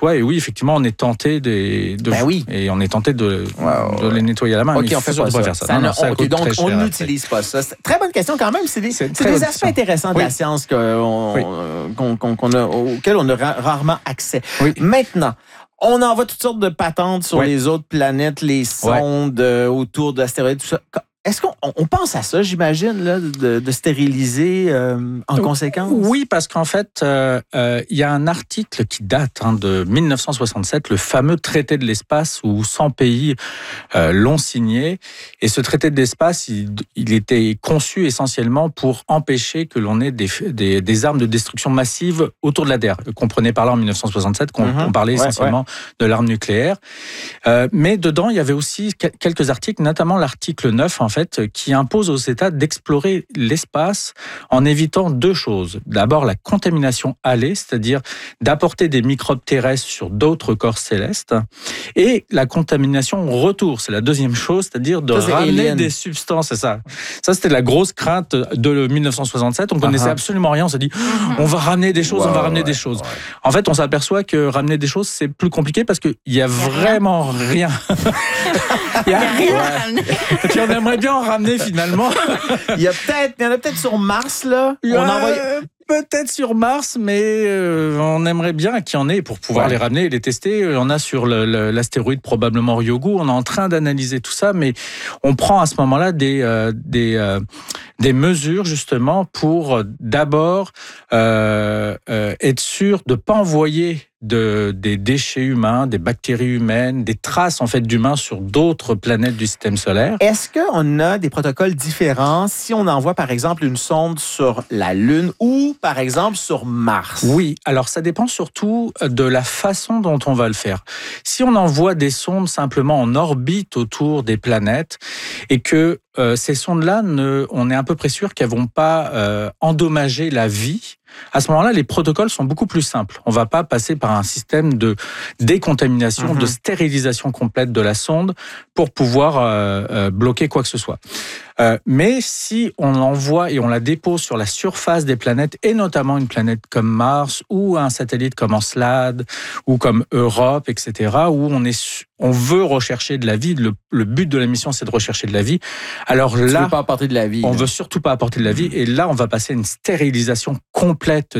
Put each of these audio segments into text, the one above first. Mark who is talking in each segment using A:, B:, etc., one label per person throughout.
A: nettoie. Et oui, effectivement, on est tenté et on est tenté de les nettoyer à la main.
B: OK, on fait pas
A: faire ça.
B: Donc, on n'utilise pas ça. Très bonne question quand même. C'est des aspects intéressants de la science auxquels on a rarement accès. Oui. Maintenant, on envoie toutes sortes de patentes sur les autres planètes, les sondes autour d'astéroïdes, tout ça. Est-ce qu'on pense à ça, j'imagine, là, de stériliser en conséquence?
A: Oui, parce qu'en fait, il y a un article qui date de 1967, le fameux traité de l'espace où 100 pays l'ont signé. Et ce traité de l'espace, il était conçu essentiellement pour empêcher que l'on ait des armes de destruction massive autour de la Terre. Comprenez par là en 1967 qu'on parlait essentiellement de l'arme nucléaire. Mais dedans, il y avait aussi quelques articles, notamment l'article 9, en fait, qui impose aux États d'explorer l'espace en évitant deux choses. D'abord, la contamination allée, c'est-à-dire d'apporter des microbes terrestres sur d'autres corps célestes, et la contamination retour, c'est la deuxième chose, c'est-à-dire de ramener des substances. C'est ça. Ça, c'était la grosse crainte de 1967. On connaissait absolument rien. On s'est dit, on va ramener des choses, des choses. En fait, on s'aperçoit que ramener des choses, c'est plus compliqué parce qu'il y a vraiment rien. Il y a rien. Et puis on aimerait bien en ramener finalement.
B: Il y en a peut-être sur Mars, là.
A: Peut-être sur Mars, mais on aimerait bien qu'il y en ait pour pouvoir les ramener et les tester. On a sur l'astéroïde probablement Ryugu. On est en train d'analyser tout ça, mais on prend à ce moment-là des mesures justement pour d'abord être sûr de ne pas envoyer des déchets humains, des bactéries humaines, des traces en fait d'humains sur d'autres planètes du système solaire.
B: Est-ce qu'on a des protocoles différents si on envoie par exemple une sonde sur la Lune ou par exemple sur Mars?
A: Oui, alors ça dépend surtout de la façon dont on va le faire. Si on envoie des sondes simplement en orbite autour des planètes et que ces sondes-là, on est à peu près sûr qu'elles vont pas endommager la vie. À ce moment-là, les protocoles sont beaucoup plus simples. On ne va pas passer par un système de décontamination, de stérilisation complète de la sonde pour pouvoir bloquer quoi que ce soit. Mais si on l'envoie et on la dépose sur la surface des planètes, et notamment une planète comme Mars ou un satellite comme Encelade ou comme Europe, etc., où on veut rechercher de la vie, le but de la mission, c'est de rechercher de la vie. Alors là,
B: tu veux pas apporter de la vie.
A: On veut surtout pas apporter de la vie, et là, on va passer à une stérilisation complète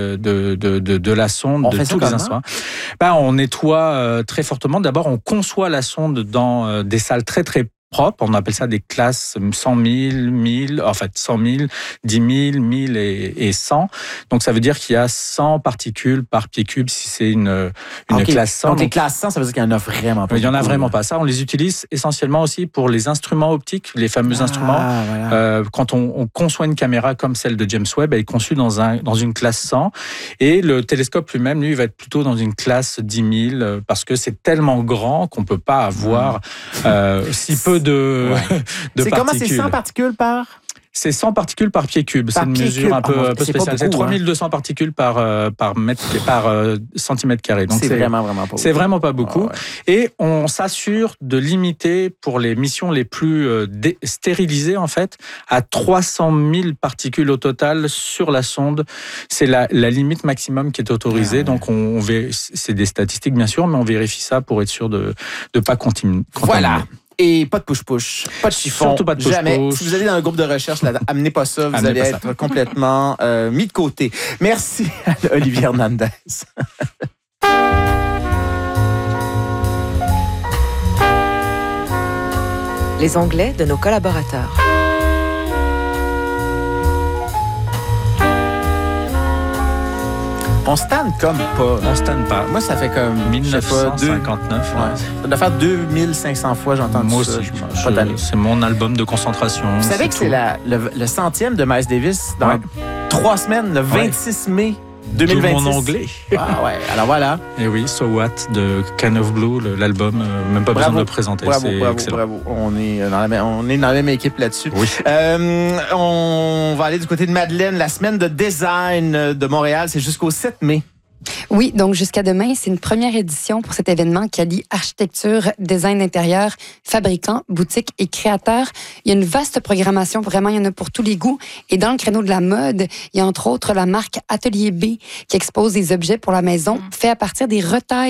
A: de la sonde, de tous les instruments. On nettoie très fortement. D'abord, on conçoit la sonde dans des salles très très propres. On appelle ça des classes 100 000, 1000, en fait 100 000, 10 000, 1000 et 100. Donc ça veut dire qu'il y a 100 particules par pied cube si c'est une classe 100.
B: Donc les classes 100, ça veut dire qu'il y en a vraiment pas.
A: Il y en a vraiment pas. Ça, on les utilise essentiellement aussi pour les instruments optiques, les fameux instruments. Voilà. Quand on conçoit une caméra comme celle de James Webb, elle est conçue dans une classe 100. Et le télescope lui-même, lui, va être plutôt dans une classe 10 000 parce que c'est tellement grand qu'on peut pas avoir si peu de
B: c'est
A: particules.
B: Comment c'est 100 particules par?
A: C'est 100 particules par pied cube. C'est une mesure un peu spéciale. C'est 3200 particules par centimètre carré. Donc
B: c'est vraiment pas beaucoup.
A: C'est vraiment pas beaucoup. Et on s'assure de limiter pour les missions les plus stérilisées, en fait, à 300 000 particules au total sur la sonde. C'est la limite maximum qui est autorisée. Donc c'est des statistiques, bien sûr, mais on vérifie ça pour être sûr de ne pas contaminer.
B: Voilà. Et pas de push-push, pas de chiffon,
A: surtout pas de push-push.
B: Jamais. Si vous allez dans un groupe de recherche, amenez pas ça, vous allez être complètement mis de côté. Merci à Olivier Hernandez.
C: Les onglets de nos collaborateurs.
B: On stanne comme pas.
A: On stanne pas.
B: Moi, ça fait comme
A: 1959.
B: Ça doit faire 2500 fois j'ai entendu
A: moi
B: ça.
A: Aussi. C'est mon album de concentration.
B: Vous savez que c'est le centième de Miles Davis dans 3 semaines, le 26 mai 2026.
A: Tout mon anglais.
B: Ah ouais, alors voilà.
A: Et oui, So What de Kind of Blue, l'album, même pas besoin de le présenter.
B: Bravo. On est dans la même équipe là-dessus.
A: Oui.
B: On va aller du côté de Madeleine. La semaine de design de Montréal, c'est jusqu'au 7 mai.
D: Oui, donc jusqu'à demain, c'est une première édition pour cet événement qui allie architecture, design intérieur, fabricants, boutiques et créateurs. Il y a une vaste programmation, vraiment, il y en a pour tous les goûts. Et dans le créneau de la mode, il y a entre autres la marque Atelier B qui expose des objets pour la maison faits à partir des retailles